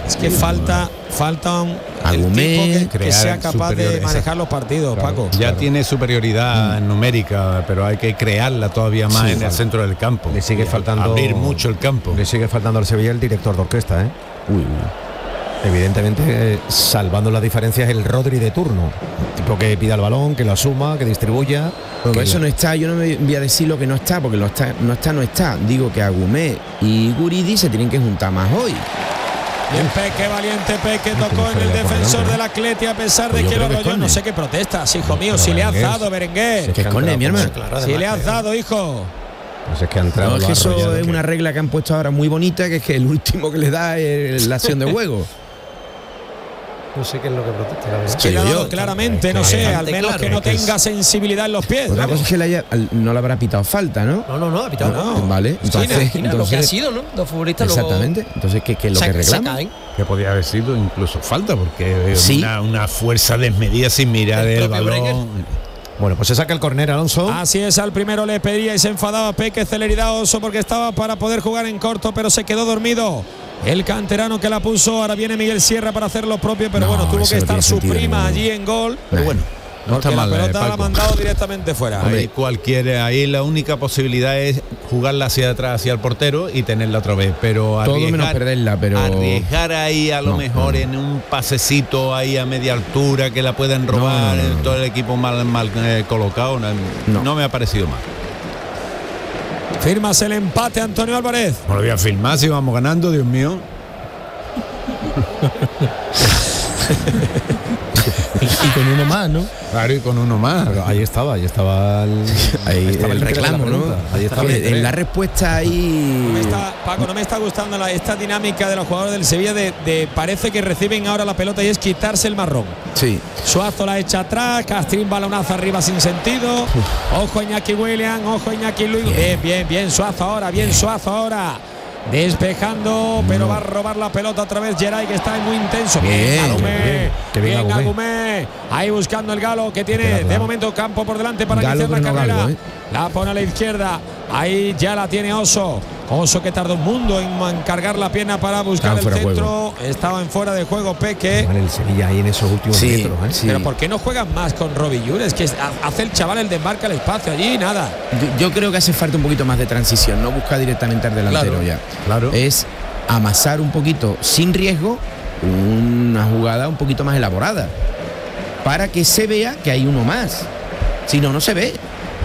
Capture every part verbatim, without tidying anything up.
Es que falta falta un Agumé, tipo que, que sea capaz de manejar los partidos, claro, Paco. Ya claro. tiene superioridad mm. numérica, pero hay que crearla todavía más sí, en vale. el centro del campo. Le sigue faltando abrir mucho el campo. Le sigue faltando al Sevilla el director de orquesta, ¿eh? Uy, uy. Evidentemente, eh, salvando las diferencias, el Rodri de turno. Tipo que pida el balón, que lo asuma, que distribuya. Pero que eso la... no está, yo no me voy a decir lo que no está, porque lo está, no está, no está. Digo que Agumé y Guridi se tienen que juntar más hoy. Bien, Peque, valiente Peque, tocó en el defensor del Atleti a pesar pues de que lo arrolló. No sé qué protestas, hijo mío, si le has dado, Berenguer. ¿Qué esconde, mi hermano? Si le has dado, hijo. Pues es que ha entrado. No, es que eso es una regla que han puesto ahora muy bonita, que es que el último que le da es la acción de juego. No sé qué es lo que protesta, la verdad. Es que yo, claramente, no sé, al menos que no tenga sensibilidad en los pies. Otra cosa es que le haya, no le habrá pitado falta, ¿no? No, no, no, ha pitado no. no. Vale, entonces, China, entonces lo que ha sido, ¿no? Dos futbolistas exactamente. Luego entonces, ¿qué, qué es lo se, que reclaman? Que podía haber sido incluso falta, porque ¿Sí? una, una fuerza desmedida sin mirar el, el balón. Breger. Bueno, pues se saca el córner, Alonso. Así es, al primero le pedía y se enfadaba Peque, celeridad Oso, porque estaba para poder jugar en corto, pero se quedó dormido. El canterano que la puso, ahora viene Miguel Sierra para hacer lo propio, pero no, bueno, tuvo que estar su prima allí en gol. Pero bueno, no está mal, la pelota eh, la ha mandado directamente fuera. Ahí cualquiera, ahí la única posibilidad es jugarla hacia atrás, hacia el portero y tenerla otra vez. Pero todo arriesgar, menos perderla, pero arriesgar ahí a lo no, mejor no. en un pasecito ahí a media altura que la pueden robar, no, no, no, no. todo el equipo mal, mal eh, colocado, no, no. no me ha parecido mal. Firmas el empate, Antonio Álvarez. No lo voy a firmar si vamos ganando, Dios mío. y, y con uno más, ¿no? Claro, y con uno más. Pero ahí estaba, ahí estaba el, ahí estaba el, el reclamo, ¿no? Ahí estaba en la, la respuesta ahí. No me está, Paco, no me está gustando la, esta dinámica de los jugadores del Sevilla de, de parece que reciben ahora la pelota y es quitarse el marrón. Sí. Suazo la echa atrás, Castrín balonazo arriba sin sentido. Uf. Ojo Iñaki William, ojo Iñaki Luis. Bien, bien, bien, bien Suazo ahora, bien Suazo ahora. Despejando, pero no. va a robar la pelota otra vez Geray, que está muy intenso. Bien, Agumé, bien, bien, bien Agumé. Ahí buscando el Galo, que tiene de momento campo por delante para Galo, iniciar la no carrera. Galo, ¿eh? La pone a la izquierda. Ahí ya la tiene Oso. Oso que tardó un mundo en cargar la pierna para buscar el centro. Estaba en fuera de juego Peque. En el Sevilla ahí en esos últimos sí, metros, ¿eh? sí. Pero ¿por qué no juegan más con Robbie Jure? Es que hace el chaval el desmarca el espacio allí y nada. Yo, yo creo que hace falta un poquito más de transición, no buscar directamente al delantero claro, ya. Claro. Es amasar un poquito sin riesgo una jugada un poquito más elaborada para que se vea que hay uno más. Si no, no se ve.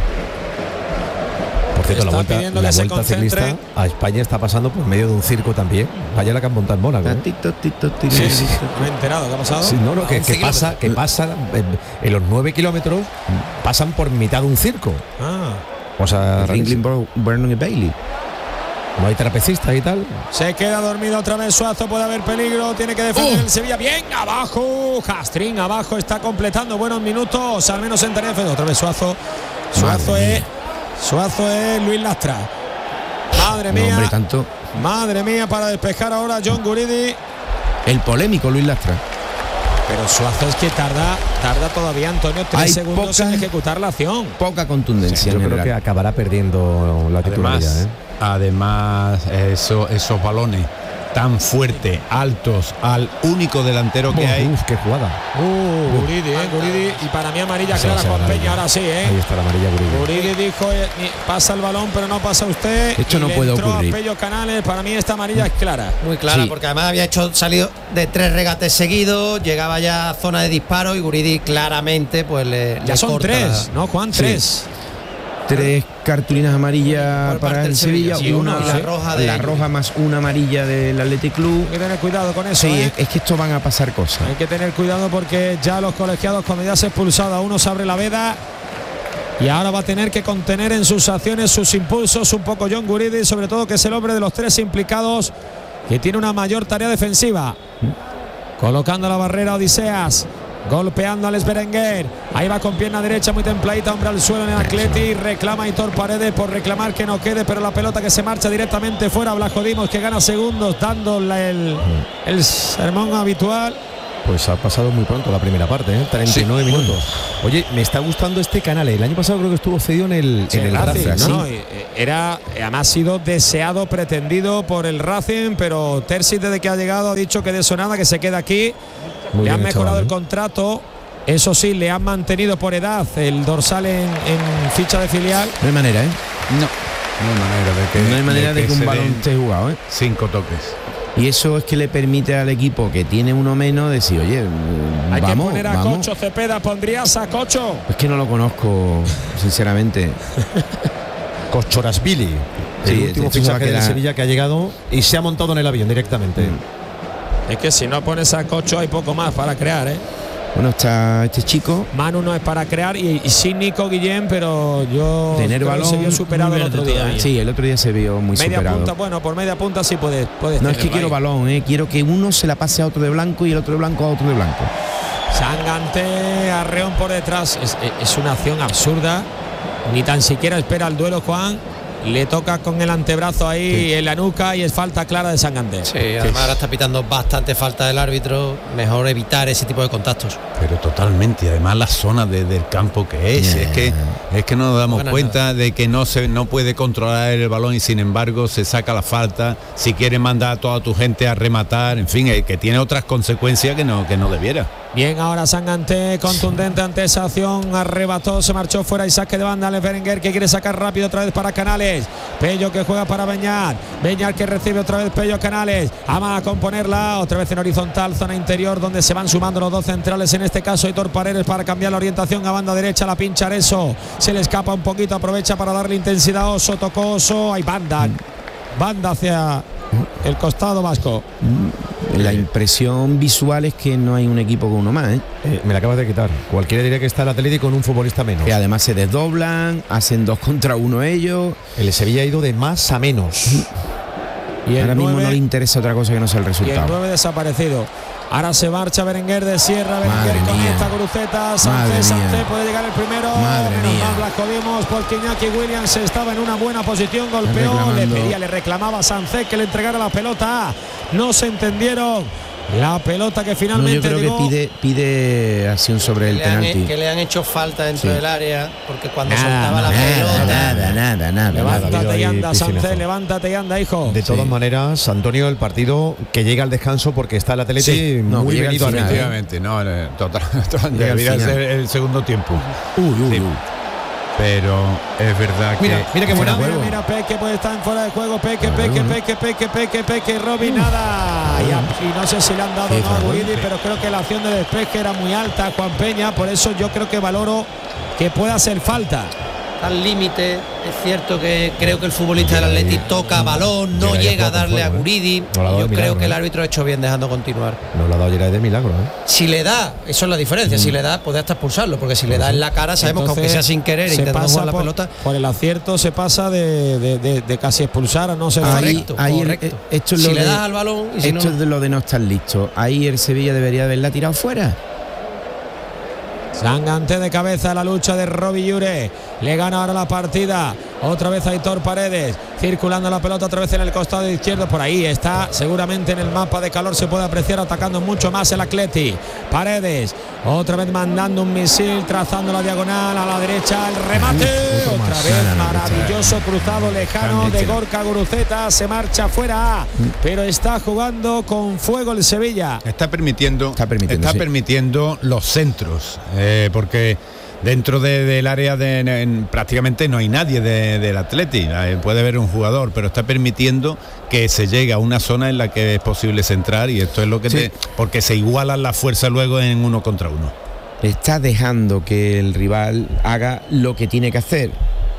Por cierto, la vuelta, la vuelta ciclista a España está pasando por medio de un circo también. Vaya la que han montado en Mónaco, ¿eh? Tito, tito, tito, sí, sí. No me he enterado, ¿qué ha pasado? Sí, no, no, que, que pasa, que pasa en, en los nueve kilómetros pasan por mitad de un circo. Ah. O sea, Ringling, Vernon y Bailey. No hay trapecistas y tal. Se queda dormido otra vez Suazo, puede haber peligro, tiene que defender uh. el Sevilla. Bien, abajo, Castrín abajo, está completando buenos minutos, al menos en Tenerife. Otra vez Suazo. Suazo es, Suazo es Luis Lastra. Madre mía. No, hombre, tanto. Madre mía, para despejar ahora John Guridi. El polémico Luis Lastra. Pero Suazo es que tarda, tarda todavía, Antonio, tres Hay segundos poca, en ejecutar la acción. Poca contundencia. Sí, yo creo que acabará perdiendo la titularidad. ¿eh? Además, eso, esos balones tan fuertes, altos, al único delantero que uf, hay. Uf, qué jugada. Uh, Guridi, eh, Guridi. Y para mí amarilla sí, clara Juan amarilla. Peña, ahora sí, ¿eh? Ahí está la amarilla Guridi. Guridi dijo, eh, pasa el balón, pero no pasa usted. Esto y no le puede entró ocurrir. A Pello Canales, para mí esta amarilla es clara. Muy clara, sí. porque además había hecho salido de tres regates seguidos, llegaba ya a zona de disparo y Guridi claramente pues le Ya le son corta tres, la... ¿no, Juan? Sí. Tres. Tres cartulinas amarillas Por para parte el del Sevilla, Sevilla, sí, una, una y la roja de la ellos. roja más una amarilla del Athletic Club. Hay que tener cuidado con eso. Sí, ¿eh? es, es que esto van a pasar cosas. Hay que tener cuidado porque ya los colegiados, cuando ya se ha expulsado a uno, se abre la veda. Y ahora va a tener que contener en sus acciones, sus impulsos, un poco John Guridi, sobre todo que es el hombre de los tres implicados que tiene una mayor tarea defensiva. Colocando la barrera Odiseas. Golpeando a Les Berenguer. Ahí va con pierna derecha muy templadita, hombre al suelo en el Atleti. Reclama Aitor Paredes por reclamar que no quede, pero la pelota que se marcha directamente fuera. Blasco Dimos que gana segundos dándole el, el sermón habitual. Pues ha pasado muy pronto la primera parte, ¿eh? treinta y nueve sí. minutos. Oye, me está gustando este canal. El año pasado creo que estuvo cedido en el, sí, en el Racing, Racing, ¿no? ¿no? Era, además ha sido deseado, pretendido por el Racing, pero Terzi desde que ha llegado ha dicho que de eso nada, que se queda aquí. Muy le han mejorado chaval, ¿eh? el contrato. Eso sí, le han mantenido por edad el dorsal en, en ficha de filial. No hay manera, ¿eh? No. No hay manera de que, no hay manera de de que, que un balón esté jugado, ¿eh? Cinco toques. Y eso es que le permite al equipo que tiene uno menos decir, oye, hay vamos, que poner a vamos. Cocho Cepeda, ¿pondrías a Cocho? Es que no lo conozco, sinceramente. Kochorasvili, sí, el último fichaje de Sevilla que ha llegado y se ha montado en el avión directamente. Mm. Es que si no pones a Cocho hay poco más para crear, ¿eh? Bueno, está este chico. Manu no es para crear y, y sí Nico Guillén, pero yo tener balón se vio superado el otro día. ¿eh? Sí, el otro día se vio muy media superado. Punta, bueno, por media punta sí puedes. puedes no es que quiero ahí. balón, eh, quiero que uno se la pase a otro de blanco y el otro de blanco a otro de blanco. Sangante, Arreón por detrás. Es, es una acción absurda. Ni tan siquiera espera el duelo, Juan. Le toca con el antebrazo ahí sí. en la nuca y es falta clara de Sangante. Sí, además ahora está pitando bastante falta del árbitro. Mejor evitar ese tipo de contactos. Pero totalmente, y además la zona de, del campo que es, yeah. es que es que no nos damos bueno, cuenta no. de que no se no puede controlar el balón y sin embargo se saca la falta. Si quiere mandar a toda tu gente a rematar, en fin, que tiene otras consecuencias que no que no debiera. Bien, ahora Sangante contundente ante esa acción, arrebató, se marchó fuera y saque de banda. Alex Berenguer que quiere sacar rápido otra vez para Canales. Pello que juega para Beñat. Beñat que recibe otra vez Pello Canales. Ama a componerla otra vez en horizontal, zona interior donde se van sumando los dos centrales. En este caso Aitor Paredes para cambiar la orientación a banda derecha. La pincha Areso. Se le escapa un poquito, aprovecha para darle intensidad a Oso. Tocó Oso. Hay banda. Banda hacia el costado vasco. La impresión visual es que no hay un equipo con uno más, ¿eh? Eh, me la acabas de quitar. Cualquiera diría que está el Atlético con un futbolista menos. Que además se desdoblan, hacen dos contra uno ellos. El Sevilla ha ido de más a menos. Y ahora mismo no le interesa otra cosa que no sea el resultado. Y el nueve desaparecido. Ahora se marcha Berenguer de Sierra. Berenguer con esta cruceta. Sánchez, Sánchez puede llegar el primero. Madre Menos mía. mal, la jodimos porque Iñaki Williams estaba en una buena posición. Golpeó, le pedía, le reclamaba a Sánchez que le entregara la pelota. No se entendieron. La pelota que finalmente no, yo creo llegó. que pide, pide acción sobre el penalti. Que le han hecho falta dentro sí. del área, porque cuando nada, soltaba la nada, pelota. Nada, nada, nada. Levántate y anda, Sánchez, levántate y anda, hijo. De todas sí. maneras, Antonio, el partido que llega al descanso porque está el Atlético sí. no, muy venido al efectivamente, no, total, total debería ser el segundo tiempo. Uy, uy, sí. uy. Pero es verdad mira, que mira que buena mira, mira, mira, Peque puede estar en fuera de juego, Peque, Peque, Peque, Peque, Peque, Peque, Robin, nada. Y, a, y no sé si le han dado no a Guidi, pero creo que la acción de despeje era muy alta, Juan Peña, por eso yo creo que valoro que pueda hacer falta. Al límite, es cierto que creo que el futbolista del Atleti toca balón, no llega a darle a Guridi. No yo creo que el árbitro ha hecho bien dejando continuar. No lo ha dado Gerard de milagro, ¿eh? Si le da, eso es la diferencia, mm. si le da, puede hasta expulsarlo, porque si le da en la cara, sabemos Entonces, que aunque sea sin querer intentando jugar la por, pelota. Por el acierto se pasa de, de, de, de casi expulsar a no ser correcto. Ahí, correcto. El, esto es si lo le de, das al balón y si esto no, es de lo de no estar listo. Ahí el Sevilla debería haberla tirado fuera. Sangante de cabeza, la lucha de Robi Llure. Le gana ahora la partida. Otra vez Aitor Paredes. Circulando la pelota otra vez en el costado izquierdo. Por ahí está. Seguramente en el mapa de calor se puede apreciar atacando mucho más el Atleti. Paredes. Otra vez mandando un misil. Trazando la diagonal a la derecha. El remate. Uf, otra vez maravilloso cruzado lejano de Gorka Guruceta. Se marcha fuera. Pero está jugando con fuego el Sevilla. Está permitiendo, está permitiendo, está sí. permitiendo los centros. Eh, porque dentro de, del área de, en, prácticamente no hay nadie de, del Atleti, eh, puede haber un jugador, pero está permitiendo que se llegue a una zona en la que es posible centrar y esto es lo que sí. te, porque se igualan la fuerza luego en uno contra uno. Está dejando que el rival haga lo que tiene que hacer.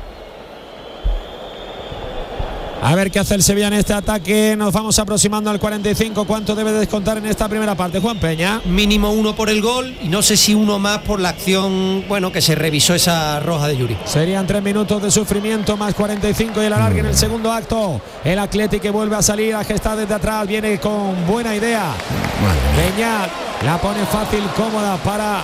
A ver qué hace el Sevilla en este ataque. Nos vamos aproximando al cuarenta y cinco. ¿Cuánto debe descontar en esta primera parte, Juan Peña? Mínimo uno por el gol y no sé si uno más por la acción, bueno, que se revisó esa roja de Yuri. Serían tres minutos de sufrimiento más cuarenta y cinco y el alargue en el segundo acto. El Atleti que vuelve a salir a gestar desde atrás. Viene con buena idea. Beñat la pone fácil, cómoda para...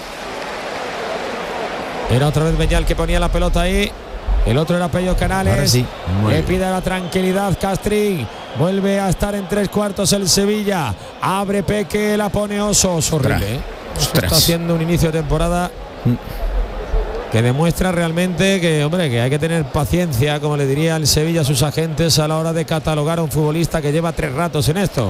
Era otra vez Beñat que ponía la pelota ahí. El otro era Pello Canales. Sí. Le pide la tranquilidad Castrín. Vuelve a estar en tres cuartos el Sevilla. Abre Peque, la pone Osos. Horrible, ¿eh? Está haciendo un inicio de temporada que demuestra realmente que, hombre, que hay que tener paciencia, como le diría el Sevilla a sus agentes a la hora de catalogar a un futbolista que lleva tres ratos en esto.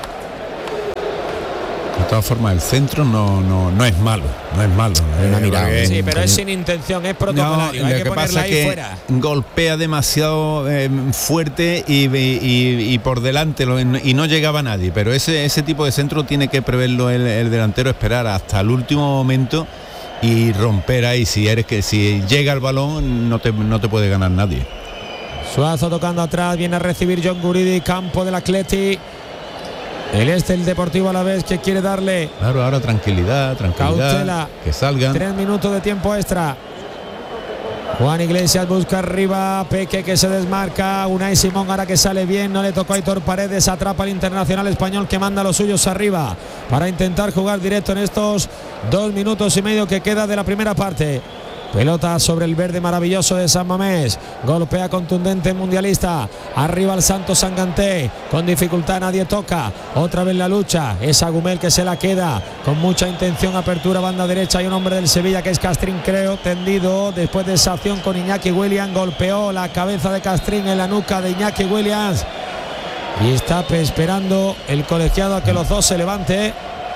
De todas formas, el centro no, no, no es malo, no es malo. Eh, una mirada, eh, sí, pero es sin intención, es protocolario. No, hay lo que, que ponerla pasa ahí es que fuera. golpea demasiado eh, fuerte y, y, y por delante lo, y no llegaba nadie. Pero ese, ese tipo de centro tiene que preverlo el, el delantero, esperar hasta el último momento y romper ahí. Si eres que si llega el balón, no te, no te puede ganar nadie. Suazo tocando atrás, viene a recibir John Guridi, campo del Atleti. El este, el Deportivo a la vez que quiere darle. Claro, ahora tranquilidad, tranquilidad. Cautela. Que salgan. Tres minutos de tiempo extra. Juan Iglesias busca arriba. Peque que se desmarca. Unai Simón ahora que sale bien. No le tocó a Aitor Paredes. Atrapa al internacional español que manda a los suyos arriba para intentar jugar directo en estos dos minutos y medio que queda de la primera parte. Pelota sobre el verde maravilloso de San Mamés. Golpea contundente mundialista. Arriba el Santos Sanganté. Con dificultad nadie toca. Otra vez la lucha. Es Agumel que se la queda. Con mucha intención. Apertura banda derecha. Hay un hombre del Sevilla que es Castrín, creo. Tendido. Después de esa acción con Iñaki Williams. Golpeó la cabeza de Castrín en la nuca de Iñaki Williams. Y está esperando el colegiado a que los dos se levante.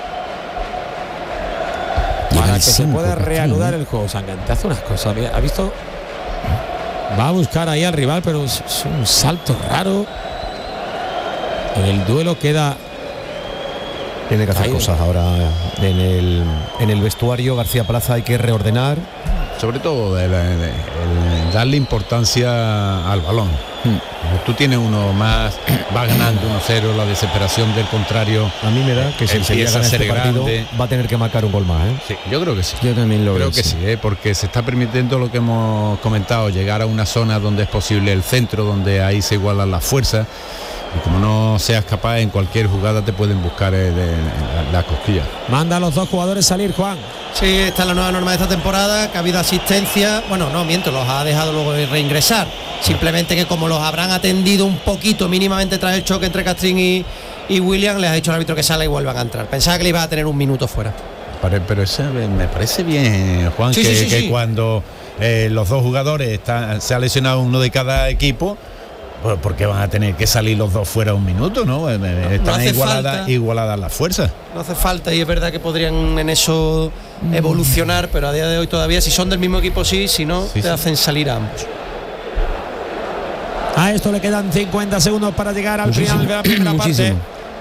Para que se pueda reanudar el juego. Sanganté hace unas cosas. ¿Ha visto? Va a buscar ahí al rival, pero es un salto raro. En el duelo queda. Tiene que hacer ahí cosas ahora en el, en el vestuario. García Plaza hay que reordenar. Sobre todo el, el, el darle importancia al balón. Hmm. Tú tienes uno más, va ganando uno cero, la desesperación del contrario. A mí me da que si se llega a este partido va a tener que marcar un gol más, ¿eh? Sí, yo creo que sí. Yo también lo creo veo, que sí, ¿eh? Porque se está permitiendo lo que hemos comentado, llegar a una zona donde es posible el centro, donde ahí se igualan las fuerzas. Y como no seas capaz, en cualquier jugada te pueden buscar eh, de, de, la, la cosquilla. Manda a los dos jugadores salir, Juan. Sí, esta es la nueva norma de esta temporada, que ha habido asistencia. Bueno, no, miento, los ha dejado luego de reingresar. Simplemente que como los habrán atendido un poquito mínimamente tras el choque entre Castrín y, y William, les ha dicho al árbitro que salga y vuelvan a entrar. Pensaba que le iba a tener un minuto fuera. Pero, pero eso me parece bien, Juan, sí, que, sí, sí, que sí. cuando eh, los dos jugadores están, se ha lesionado uno de cada equipo, pues porque van a tener que salir los dos fuera un minuto, ¿no? Están no igualadas, igualadas las fuerzas. No hace falta y es verdad que podrían en eso evolucionar, pero a día de hoy todavía, si son del mismo equipo sí, si no, sí, te sí. hacen salir a ambos. A esto le quedan cincuenta segundos para llegar al Muchísimo. final de la primera parte.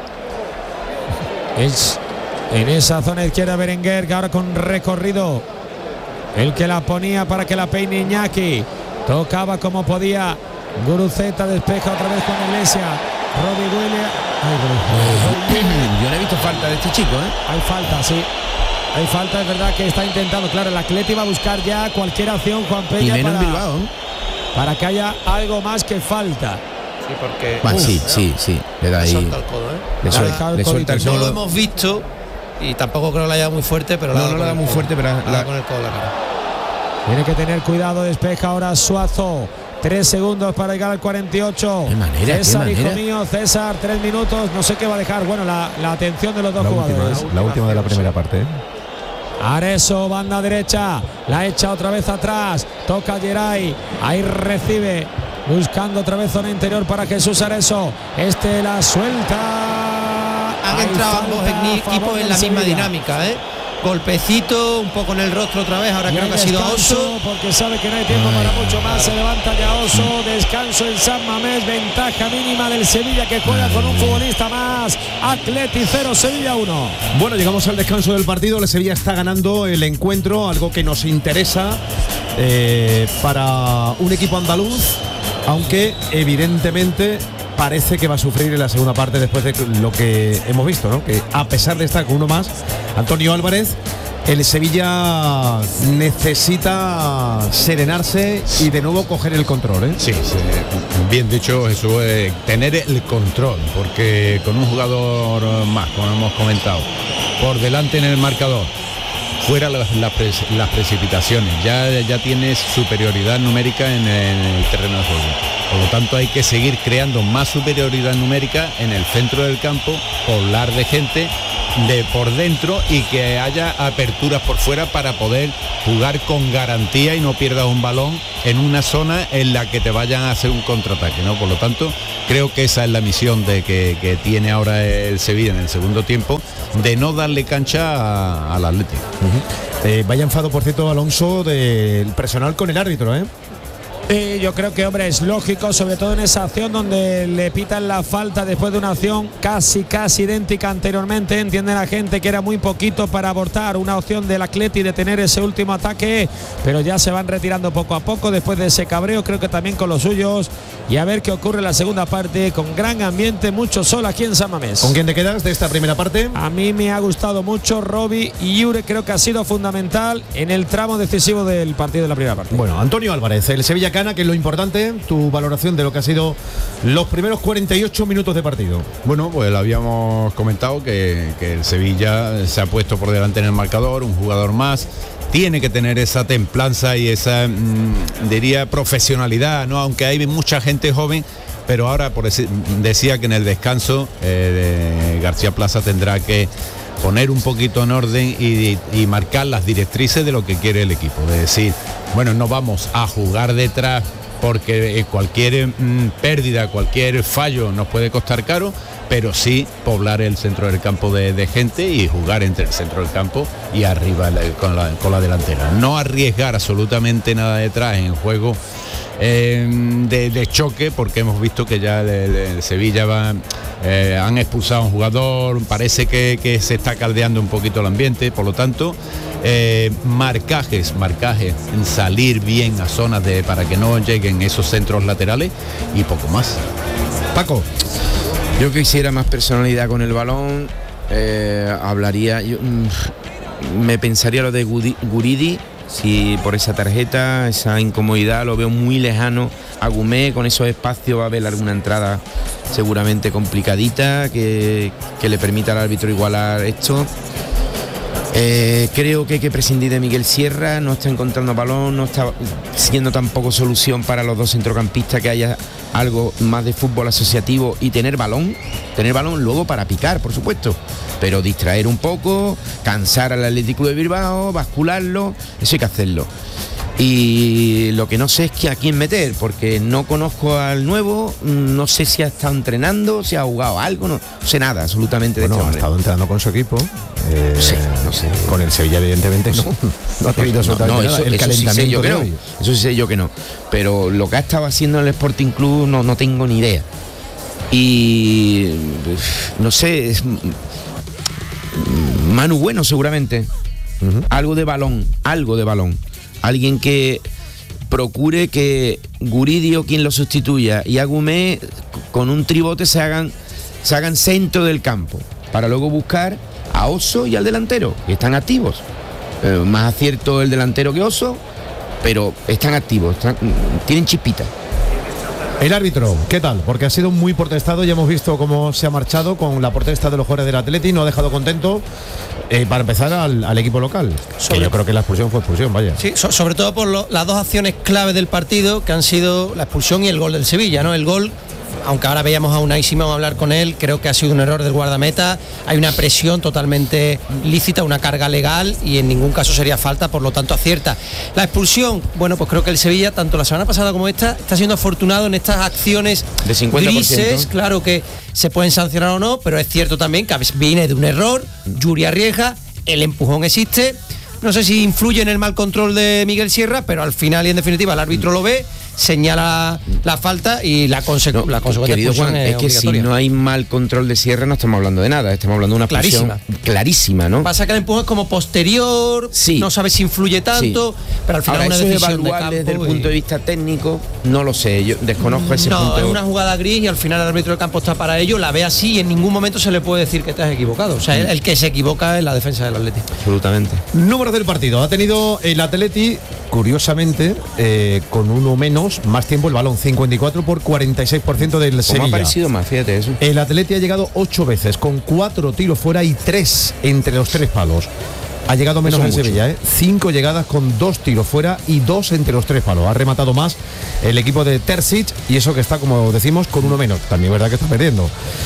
Es en esa zona izquierda Berenguer, que ahora con recorrido, el que la ponía para que la peine Iñaki. Tocaba como podía. Guruceta despeja otra vez con Iglesia. Robbie Williams. Yo no he visto falta de este chico, ¿eh? Hay falta, sí. Hay falta, es verdad que está intentando. Claro, el Atleti va a buscar ya cualquier acción, Juan Peña, y menos para, Bilbao, ¿eh? para que haya algo más que falta. Sí, porque bah, uf, sí, sí, sí. Le da ahí. Le suelta el codo, ¿eh? Le suelta, le suelta el codo. No lo hemos visto y tampoco creo que la haya muy fuerte, pero no, no la da muy fuerte, pero la, la con el codo la cara. Tiene que tener cuidado, despeja ahora Suazo. Tres segundos para llegar al cuarenta y ocho. Qué manera, César, qué hijo manera. mío, César, tres minutos. No sé qué va a dejar. Bueno, la, la atención de los dos la jugadores. Última, la, la última de la primera parte, ¿eh? Areso, banda derecha. La echa otra vez atrás. Toca Geray. Ahí recibe. Buscando otra vez zona interior para Jesús Areso. Este la suelta. Han Hay entrado ambos equipos en la misma Sevilla. dinámica, ¿eh? Golpecito, un poco en el rostro otra vez, ahora y creo que ha sido descanso, Oso. Porque sabe que no hay tiempo Ay, para mucho más, claro. Se levanta ya Oso, descanso en San Mamés, ventaja mínima del Sevilla que juega Ay, con un futbolista más. Atleti cero, Sevilla uno. Bueno, llegamos al descanso del partido, el Sevilla está ganando el encuentro, algo que nos interesa eh, para un equipo andaluz, aunque evidentemente parece que va a sufrir en la segunda parte después de lo que hemos visto, ¿no? Que a pesar de estar con uno más, Antonio Álvarez, el Sevilla necesita serenarse y de nuevo coger el control, ¿eh? Sí, sí, bien dicho Jesús, eh, tener el control, porque con un jugador más, como hemos comentado, por delante en el marcador, fuera las, las, las precipitaciones, ya, ya tienes superioridad numérica en el, en el terreno de juego. Por lo tanto hay que seguir creando más superioridad numérica en el centro del campo, poblar de gente de por dentro y que haya aperturas por fuera para poder jugar con garantía y no pierdas un balón en una zona en la que te vayan a hacer un contraataque, ¿no? Por lo tanto, creo que esa es la misión de que, que tiene ahora el Sevilla en el segundo tiempo, de no darle cancha a, al Atlético. Uh-huh. eh, vaya enfado, por cierto, Alonso, del personal con el árbitro, ¿eh? Sí, yo creo que, hombre, es lógico, sobre todo en esa acción donde le pitan la falta después de una acción casi, casi idéntica anteriormente. Entiende la gente que era muy poquito para abortar una opción del Atleti de tener ese último ataque, pero ya se van retirando poco a poco después de ese cabreo, creo que también con los suyos. Y a ver qué ocurre en la segunda parte, con gran ambiente, mucho sol aquí en San Mamés. ¿Con quién te quedas de esta primera parte? A mí me ha gustado mucho Robbie y Yure, creo que ha sido fundamental en el tramo decisivo del partido de la primera parte. Bueno, Antonio Álvarez, el Sevilla Cana, que es lo importante, tu valoración de lo que ha sido los primeros cuarenta y ocho minutos de partido. Bueno, pues lo habíamos comentado que, que el Sevilla se ha puesto por delante en el marcador, un jugador más, tiene que tener esa templanza y esa, mmm, diría, profesionalidad, ¿no? Aunque hay mucha gente joven, pero ahora por ese, decía que en el descanso eh, García Plaza tendrá que poner un poquito en orden y, y marcar las directrices de lo que quiere el equipo, de decir, bueno, no vamos a jugar detrás porque cualquier mmm, pérdida, cualquier fallo nos puede costar caro, pero sí poblar el centro del campo de, de gente y jugar entre el centro del campo y arriba con la, con la delantera. No arriesgar absolutamente nada detrás en juego eh, de, de choque, porque hemos visto que ya el, el Sevilla va, eh, han expulsado a un jugador, parece que, que se está caldeando un poquito el ambiente, por lo tanto, eh, marcajes, marcajes, salir bien a zonas de, para que no lleguen esos centros laterales y poco más. Paco. Yo quisiera más personalidad con el balón, eh, hablaría, yo, mm, me pensaría lo de Guridi, si por esa tarjeta, esa incomodidad, lo veo muy lejano. Agumé con esos espacios va a haber alguna entrada seguramente complicadita que, que le permita al árbitro igualar esto. Eh, creo que hay que prescindir de Miguel Sierra, no está encontrando balón, no está siendo tampoco solución para los dos centrocampistas, que haya algo más de fútbol asociativo y tener balón, tener balón luego para picar, por supuesto, pero distraer un poco, cansar al Atlético de Bilbao, bascularlo, eso hay que hacerlo. Y lo que no sé es que a quién meter, porque no conozco al nuevo, no sé si ha estado entrenando, si ha jugado algo, no, no sé nada absolutamente de bueno, este ha hombre. estado entrenando con su equipo. Eh, no sé, no sé. Con el Sevilla, evidentemente, no, no ha tenido absolutamente no, no, nada. eso, El eso calentamiento sí sé yo de que no, hoy. eso sí sé yo que no. Pero lo que ha estado haciendo en el Sporting Club no, no tengo ni idea. Y no sé, es Manu Bueno seguramente. Uh-huh. Algo de balón, algo de balón. Alguien que procure que Guridio, quien lo sustituya, y Agumé con un tribote se hagan, se hagan centro del campo, para luego buscar a Oso y al delantero, que están activos. Eh, más acierto el delantero que Oso, pero están activos, están, tienen chispita. El árbitro, ¿qué tal? Porque ha sido muy protestado, ya hemos visto cómo se ha marchado con la protesta de los jugadores del Atleti, no ha dejado contento, eh, para empezar al, al equipo local. Sobre, que yo creo que la expulsión fue expulsión, vaya. Sí, so, sobre todo por lo, las dos acciones clave del partido, que han sido la expulsión y el gol del Sevilla, ¿no? El gol, aunque ahora veíamos a Unai Simón a hablar con él, creo que ha sido un error del guardameta, hay una presión totalmente lícita, una carga legal y en ningún caso sería falta, por lo tanto acierta. La expulsión, bueno, pues creo que el Sevilla, tanto la semana pasada como esta, está siendo afortunado en estas acciones de cincuenta por ciento. Grises, claro que se pueden sancionar o no, pero es cierto también que viene de un error, Yuri arriesga, el empujón existe. No sé si influye en el mal control de Miguel Sierra, pero al final y en definitiva el árbitro lo ve, señala la falta y la, conse no, la consecuencia Juan, es, es que si no hay mal control de Sierra no estamos hablando de nada, estamos hablando de una clarísima, clarísima, ¿no? Pasa que el empujón es como posterior, sí, no sabes si influye tanto, sí, pero al final ahora, una eso decisión es evaluable de desde el y... punto de vista técnico, no lo sé, yo desconozco ese no, punto. No, es una jugada gris y al final el árbitro del campo está para ello, la ve así y en ningún momento se le puede decir que te has equivocado, o sea, mm. el, el que se equivoca es la defensa del Atleti. Absolutamente. Números del partido, ha tenido el Atleti, curiosamente, eh, con uno menos, más tiempo el balón, cincuenta y cuatro por cuarenta y seis por ciento del Sevilla. ¿Cómo ha parecido más? Fíjate eso. El Atleti ha llegado ocho veces, con cuatro tiros fuera y tres entre los tres palos. Ha llegado menos Eso el mucho. Sevilla, ¿eh? Cinco llegadas con dos tiros fuera y dos entre los tres palos. Ha rematado más el equipo de Terzic y eso que está, como decimos, con uno menos. También es verdad que está perdiendo.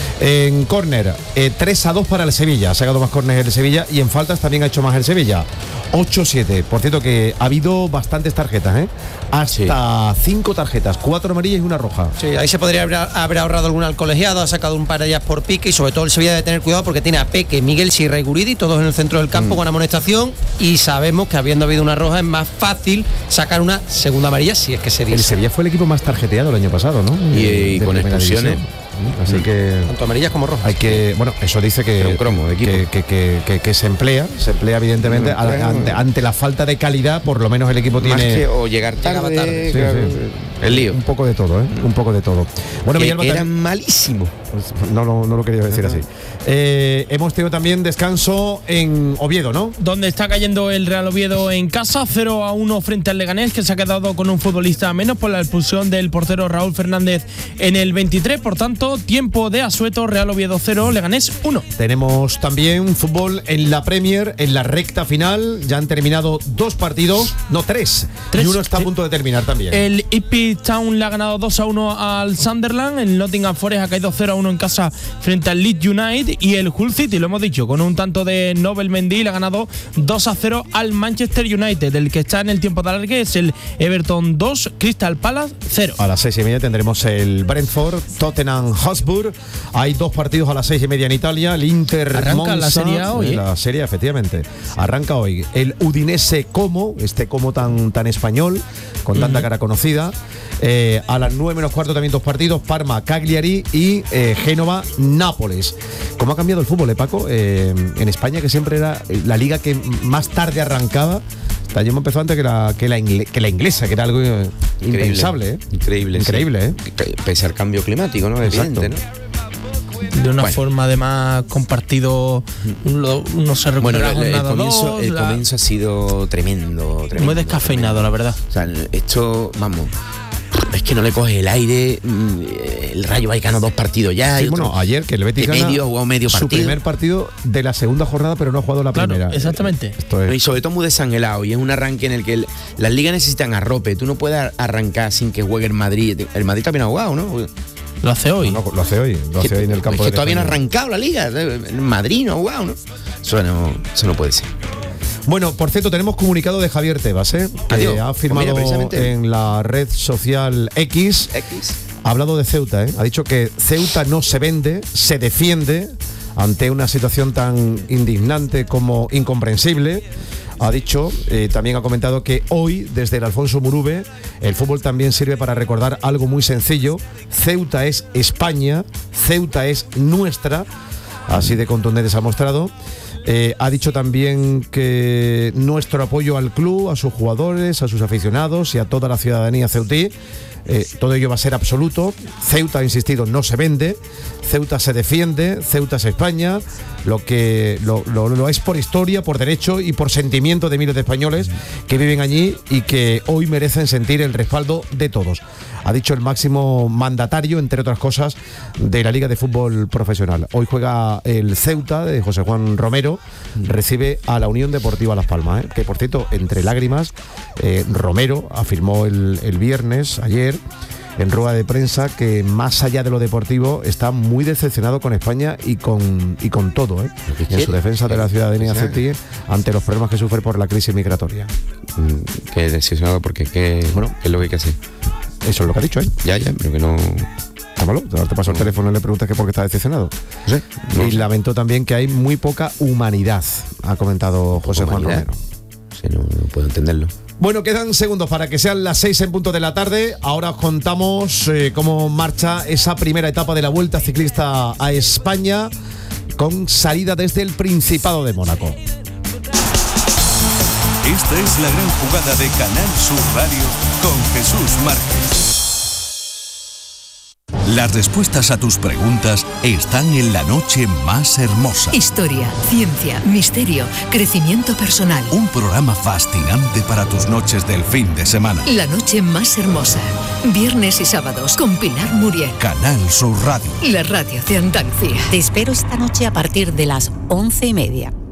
En córner, eh, tres a dos para el Sevilla. Ha sacado más córneres el Sevilla y en faltas también ha hecho más el Sevilla. ocho siete. Por cierto que ha habido bastantes tarjetas, ¿eh? Hasta cinco tarjetas, cuatro amarillas y una roja. Sí, ahí se podría haber, haber ahorrado alguna al colegiado, ha sacado un par de ellas por pique y sobre todo el Sevilla debe tener cuidado porque tiene a Peque, Miguel Sierra y Guridi, todos en el centro del campo mm. con amonestación y sabemos que habiendo habido una roja es más fácil sacar una segunda amarilla si es que se dice. El Sevilla fue el equipo más tarjeteado el año pasado, ¿no? Y, y con expulsiones. Así que tanto amarillas como rojas. Hay que, bueno, eso dice que, un cromo de equipo. que, que, que, que, que se emplea, se emplea evidentemente no, claro. ante, ante la falta de calidad, por lo menos el equipo Más tiene que, o llegar tarde, tarde. Sí, claro, sí. el lío. Un poco de todo, ¿eh? Un poco de todo. Bueno, que Miguel Batalla- era malísimo. no, no, no lo quería decir así. Eh, hemos tenido también descanso en Oviedo, ¿no? Donde está cayendo el Real Oviedo en casa, cero a uno frente al Leganés, que se ha quedado con un futbolista menos por la expulsión del portero Raúl Fernández en el veintitrés. Por tanto, tiempo de asueto, Real Oviedo cero, Leganés uno. Tenemos también fútbol en la Premier, en la recta final. Ya han terminado dos partidos, no tres. Tres. Y uno está a punto de terminar también. El Ipswich Town le ha ganado dos a uno al Sunderland, el Nottingham Forest ha caído cero a uno en casa frente al Leeds United y el Hull City, lo hemos dicho, con un tanto de Nobel Mendy le ha ganado dos a cero al Manchester United. El que está en el tiempo de alargue es el Everton dos, Crystal Palace cero. A las seis y media tendremos el Brentford, Tottenham Hotspur. Hay dos partidos a las seis y media en Italia. El Inter Arranca Monza, la Serie A hoy, ¿eh? La Serie A, efectivamente. Arranca hoy. El Udinese Como, este Como tan, tan español, con tanta uh-huh. cara conocida. Eh, a las nueve menos cuarto también dos partidos, Parma, Cagliari y eh, Génova, Nápoles. ¿Cómo ha cambiado el fútbol, eh, Paco? Eh, en España, que siempre era la liga que más tarde arrancaba, hasta yo me empezó antes que la, que, la ingle, que la inglesa, que era algo eh, Increíble, impensable. ¿eh? Increíble. Increíble, sí. ¿eh? Pese al cambio climático, ¿no? Exacto. Evidente, ¿no? De una bueno. forma además compartido, uno, uno se bueno, recupera el, el, jornada comienzo, dos, el la... comienzo ha sido tremendo, tremendo muy descafeinado, tremendo. la verdad. O sea, esto, vamos, es que no le coge el aire. El Rayo Vallecano dos partidos ya. Sí, y bueno, otro, ayer que el Betis de gana medio, jugado medio su partido. primer partido de la segunda jornada, pero no ha jugado la claro, primera. exactamente. Esto es... Y sobre todo muy desangelado, y es un arranque en el que el, las ligas necesitan arrope. Tú no puedes arrancar sin que juegue el Madrid. El Madrid también ha jugado, ¿no? Lo hace hoy. No, lo hace hoy, lo hace que, hoy en el campo es que de todavía no ha Castaño. arrancado la liga. El Madrid no ha jugado, ¿no? Eso no, eso no puede ser. Bueno, por cierto, tenemos comunicado de Javier Tebas, ¿eh? que Adiós. ha Pues firmado mira, precisamente. en la red social X. X. Ha hablado de Ceuta, ¿eh? Ha dicho que Ceuta no se vende, se defiende ante una situación tan indignante como incomprensible. Ha dicho, eh, también ha comentado que hoy, desde el Alfonso Murube, el fútbol también sirve para recordar algo muy sencillo. Ceuta es España, Ceuta es nuestra, así de contundente se ha mostrado. Eh, ha dicho también que nuestro apoyo al club, a sus jugadores, a sus aficionados y a toda la ciudadanía ceutí, eh, todo ello va a ser absoluto. Ceuta, ha insistido, no se vende, Ceuta se defiende, Ceuta es España, lo que lo, lo, lo es por historia, por derecho y por sentimiento de miles de españoles que viven allí y que hoy merecen sentir el respaldo de todos. Ha dicho el máximo mandatario, entre otras cosas, de la Liga de Fútbol Profesional. Hoy juega el Ceuta de José Juan Romero, recibe a la Unión Deportiva Las Palmas, ¿eh? que por cierto, entre lágrimas, eh, Romero afirmó el, el viernes, ayer, en rueda de prensa, que más allá de lo deportivo está muy decepcionado con España y con, y con todo, ¿eh? en su defensa de la ciudadanía ceutí ante los problemas que sufre por la crisis migratoria. Que decepcionado porque ¿qué, bueno, ¿qué es lo que hay que hacer? Eso es lo que ha dicho él. Ya, ya, pero que no... Tómalo, ahora te paso el teléfono y le preguntas que por qué está decepcionado. No sé, no y sé. lamentó también que hay muy poca humanidad, ha comentado José Juan Humanidad. Romero. O sea, no, no puedo entenderlo. Bueno, quedan segundos para que sean las seis en punto de la tarde. Ahora os contamos eh, cómo marcha esa primera etapa de la Vuelta Ciclista a España, con salida desde el Principado de Mónaco. Esta es la gran jugada de Canal Sur Radio con Jesús Márquez. Las respuestas a tus preguntas están en La Noche Más Hermosa. Historia, ciencia, misterio, crecimiento personal. Un programa fascinante para tus noches del fin de semana. La Noche Más Hermosa. Viernes y sábados con Pilar Muriel. Canal Sur Radio. La radio de Andalucía. Te espero esta noche a partir de las once y media.